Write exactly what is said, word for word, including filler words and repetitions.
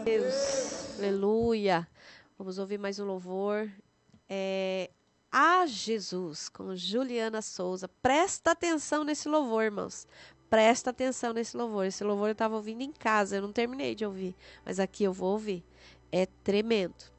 Deus, aleluia. Vamos ouvir mais um louvor. É, a Jesus, com Juliana Souza. Presta atenção nesse louvor, irmãos. Presta atenção nesse louvor. Esse louvor eu estava ouvindo em casa, eu não terminei de ouvir, mas aqui eu vou ouvir. É tremendo.